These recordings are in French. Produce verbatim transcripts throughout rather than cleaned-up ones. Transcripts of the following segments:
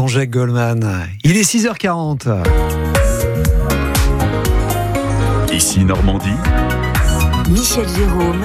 Jean-Jacques Goldman. Il est six heures quarante. Ici Normandie. Michel Jérôme.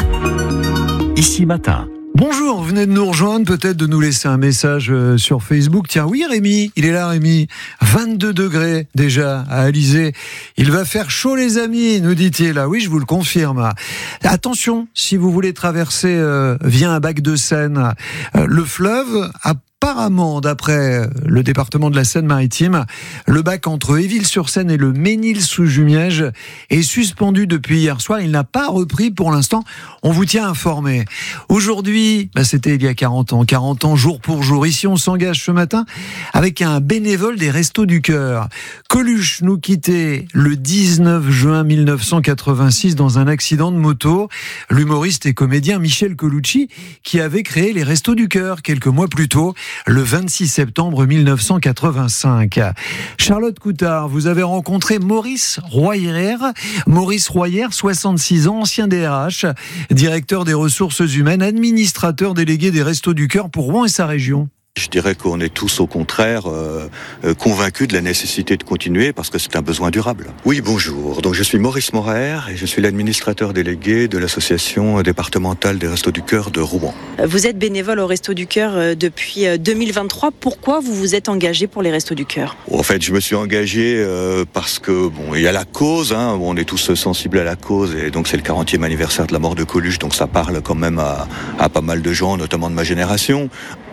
Ici Matin. Bonjour, vous venez de nous rejoindre, peut-être de nous laisser un message sur Facebook. Tiens, oui Rémi, il est là Rémi. vingt-deux degrés déjà à Alizé. Il va faire chaud les amis, nous dit-il. Ah oui, je vous le confirme. Attention, si vous voulez traverser euh, via un bac de Seine, euh, le fleuve a Apparemment, d'après le département de la Seine-Maritime, le bac entre Éville-sur-Seine et le Ménil-sous-Jumièges est suspendu depuis hier soir. Il n'a pas repris pour l'instant. On vous tient informé. Aujourd'hui, bah c'était il y a quarante ans. quarante ans, jour pour jour. Ici, on s'engage ce matin avec un bénévole des Restos du Cœur. Coluche nous quittait le dix-neuf juin mille neuf cent quatre-vingt-six dans un accident de moto. L'humoriste et comédien Michel Colucci, qui avait créé les Restos du Cœur quelques mois plus tôt, le vingt-six septembre mille neuf cent quatre-vingt-cinq. Charlotte Coutard, vous avez rencontré Maurice Royer. Maurice Royer, soixante-six ans, ancien D R H, directeur des ressources humaines, administrateur délégué des Restos du Cœur pour Rouen et sa région. Je dirais qu'on est tous au contraire euh, euh, convaincus de la nécessité de continuer parce que c'est un besoin durable. Oui, bonjour. Donc je suis Maurice Morer et je suis l'administrateur délégué de l'association départementale des Restos du Cœur de Rouen. Vous êtes bénévole aux Restos du Cœur depuis deux mille vingt-trois. Pourquoi vous vous êtes engagé pour les Restos du Cœur ? En fait, je me suis engagé euh, parce que bon, il y a la cause. Hein, on est tous sensibles à la cause et donc c'est le quarantième anniversaire de la mort de Coluche, donc ça parle quand même à, à pas mal de gens, notamment de ma génération.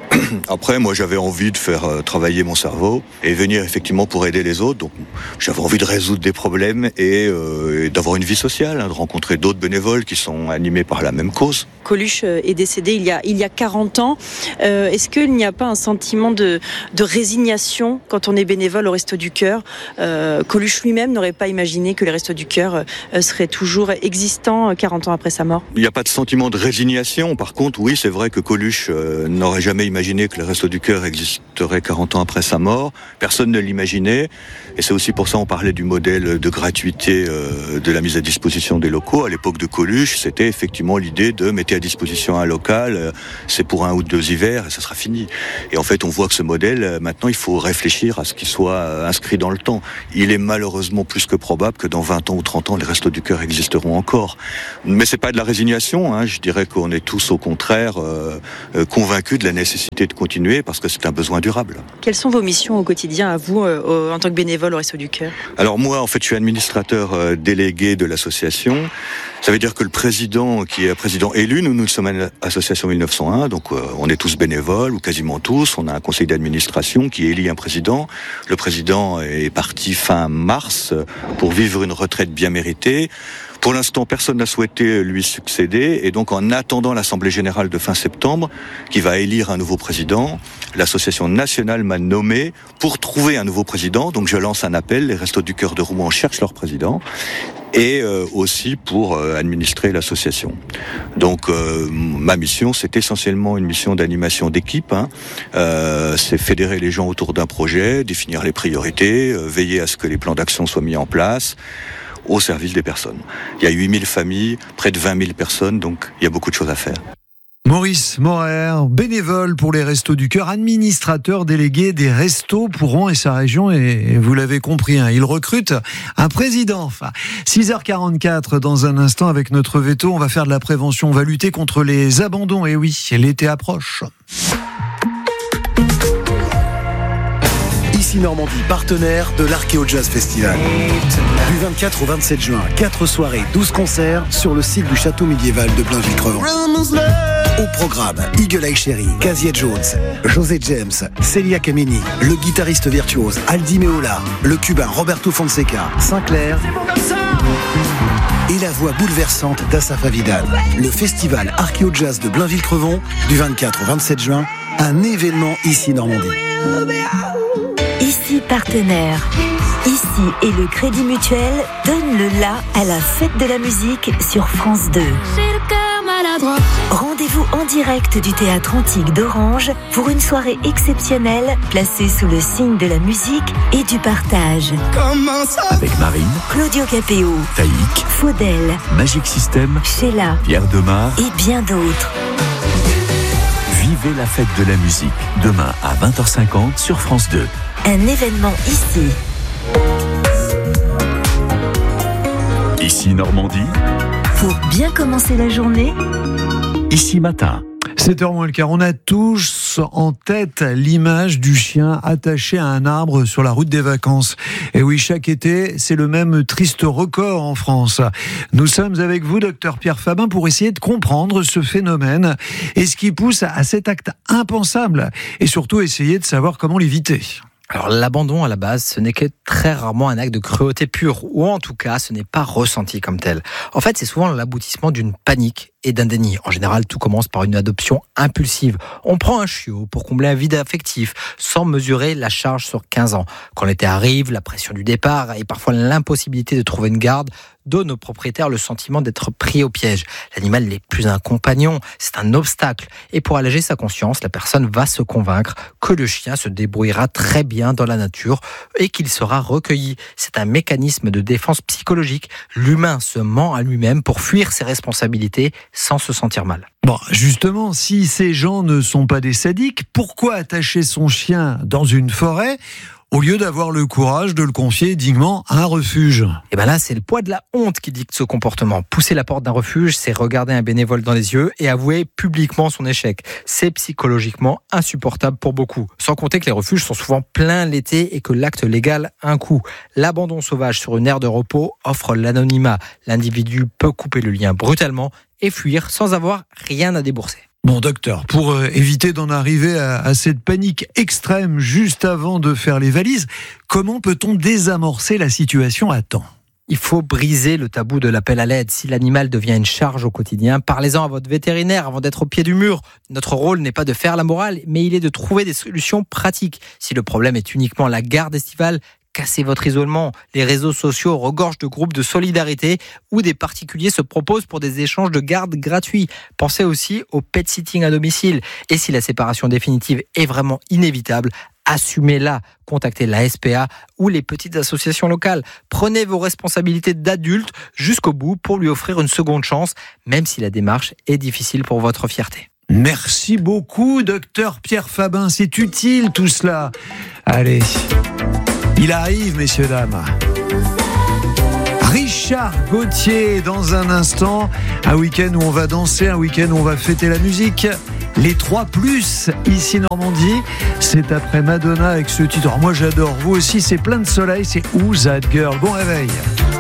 Après, moi, j'avais envie de faire euh, travailler mon cerveau et venir effectivement pour aider les autres. Donc, j'avais envie de résoudre des problèmes et, euh, et d'avoir une vie sociale, hein, de rencontrer d'autres bénévoles qui sont animés par la même cause. Coluche est décédé il y a, il y a quarante ans. Euh, est-ce qu'il n'y a pas un sentiment de, de résignation quand on est bénévole au Restos du Cœur ? euh, Coluche lui-même n'aurait pas imaginé que les Restos du Cœur euh, seraient toujours existants quarante ans après sa mort. Il n'y a pas de sentiment de résignation. Par contre, oui, c'est vrai que Coluche euh, n'aurait jamais imaginé Imaginez que les Restos du Cœur existeraient quarante ans après sa mort. Personne ne l'imaginait. Et c'est aussi pour ça qu'on parlait du modèle de gratuité euh, de la mise à disposition des locaux. À l'époque de Coluche, c'était effectivement l'idée de mettre à disposition un local. Euh, c'est pour un ou deux hivers et ça sera fini. Et en fait, on voit que ce modèle, euh, maintenant, il faut réfléchir à ce qu'il soit euh, inscrit dans le temps. Il est malheureusement plus que probable que dans vingt ans ou trente ans, les Restos du Cœur existeront encore. Mais c'est pas de la résignation. Hein. Je dirais qu'on est tous, au contraire, euh, euh, convaincus de la nécessité de continuer parce que c'est un besoin durable. Quelles sont vos missions au quotidien à vous euh, en tant que bénévole au Restos du Cœur ? Alors moi, en fait, je suis administrateur euh, délégué de l'association. Ça veut dire que le président, qui est président élu, nous, nous sommes à l'association mille neuf cent un, donc euh, on est tous bénévoles, ou quasiment tous. On a un conseil d'administration qui élit un président. Le président est parti fin mars pour vivre une retraite bien méritée. Pour l'instant, personne n'a souhaité lui succéder et donc en attendant l'Assemblée Générale de fin septembre, qui va élire un nouveau président, l'association nationale m'a nommé pour trouver un nouveau président. Donc je lance un appel, les Restos du Cœur de Rouen cherchent leur président et euh, aussi pour euh, administrer l'association. Donc euh, ma mission, c'est essentiellement une mission d'animation d'équipe. Hein. Euh, c'est fédérer les gens autour d'un projet, définir les priorités, euh, veiller à ce que les plans d'action soient mis en place, au service des personnes. Il y a huit mille familles, près de vingt mille personnes, donc il y a beaucoup de choses à faire. Maurice Morer, bénévole pour les Restos du Cœur, administrateur délégué des Restos pour Rouen et sa région, et vous l'avez compris, hein, il recrute un président. Enfin, six heures quarante-quatre, dans un instant, avec notre veto, on va faire de la prévention, on va lutter contre les abandons, et oui, l'été approche. Ici Normandie, partenaire de l'Archéo Jazz Festival. Du vingt-quatre au vingt-sept juin, quatre soirées, douze concerts sur le site du château médiéval de Blainville-Crevant. Au programme, Eagle Eye Cherry, Casia Jones, José James, Celia Kameni, le guitariste virtuose Aldi Meola, le cubain Roberto Fonseca, Sinclair et la voix bouleversante d'Assafa Vidal. Le festival Archéo Jazz de Blainville-Crevant, du vingt-quatre au vingt-sept juin, un événement ici Normandie. Ici partenaire. Ici et le Crédit Mutuel donne le la à la fête de la musique sur France deux. Rendez-vous en direct du théâtre antique d'Orange pour une soirée exceptionnelle placée sous le signe de la musique et du partage. Avec Marine, Claudio Capéo, Taïk, Faudel, Magic System, Sheila Pierre Demar et bien d'autres. Vivez la fête de la musique. Demain à vingt heures cinquante sur France deux. Un événement ici. Ici Normandie. Pour bien commencer la journée. Ici Matin. sept heures moins le quart, on a tous en tête l'image du chien attaché à un arbre sur la route des vacances. Et oui, chaque été, c'est le même triste record en France. Nous sommes avec vous, docteur Pierre Fabin, pour essayer de comprendre ce phénomène et ce qui pousse à cet acte impensable et surtout essayer de savoir comment l'éviter. Alors l'abandon à la base, ce n'est que très rarement un acte de cruauté pure, ou en tout cas ce n'est pas ressenti comme tel. En fait, c'est souvent l'aboutissement d'une panique et d'un déni. En général, tout commence par une adoption impulsive. On prend un chiot pour combler un vide affectif, sans mesurer la charge sur quinze ans. Quand l'été arrive, la pression du départ et parfois l'impossibilité de trouver une garde donne au propriétaire le sentiment d'être pris au piège. L'animal n'est plus un compagnon, c'est un obstacle. Et pour alléger sa conscience, la personne va se convaincre que le chien se débrouillera très bien dans la nature et qu'il sera recueilli. C'est un mécanisme de défense psychologique. L'humain se ment à lui-même pour fuir ses responsabilités sans se sentir mal. Bon, justement, si ces gens ne sont pas des sadiques, pourquoi attacher son chien dans une forêt au lieu d'avoir le courage de le confier dignement à un refuge? Et bien là, c'est le poids de la honte qui dicte ce comportement. Pousser la porte d'un refuge, c'est regarder un bénévole dans les yeux et avouer publiquement son échec. C'est psychologiquement insupportable pour beaucoup. Sans compter que les refuges sont souvent pleins l'été et que l'acte légal a un coût. L'abandon sauvage sur une aire de repos offre l'anonymat. L'individu peut couper le lien brutalement et fuir sans avoir rien à débourser. Bon, docteur, pour euh, éviter d'en arriver à, à cette panique extrême juste avant de faire les valises, comment peut-on désamorcer la situation à temps ? Il faut briser le tabou de l'appel à l'aide. Si l'animal devient une charge au quotidien, parlez-en à votre vétérinaire avant d'être au pied du mur. Notre rôle n'est pas de faire la morale, mais il est de trouver des solutions pratiques. Si le problème est uniquement la garde estivale, cassez votre isolement. Les réseaux sociaux regorgent de groupes de solidarité où des particuliers se proposent pour des échanges de garde gratuits. Pensez aussi au pet sitting à domicile. Et si la séparation définitive est vraiment inévitable, assumez-la. Contactez la S P A ou les petites associations locales. Prenez vos responsabilités d'adulte jusqu'au bout pour lui offrir une seconde chance, même si la démarche est difficile pour votre fierté. Merci beaucoup, docteur Pierre Fabin. C'est utile tout cela. Allez, il arrive, messieurs, dames. Richard Gauthier, dans un instant. Un week-end où on va danser, un week-end où on va fêter la musique. Les trois plus, ici Normandie. C'est après Madonna avec ce titre. Alors moi j'adore, vous aussi, c'est plein de soleil, c'est Who's That Girl. Bon réveil.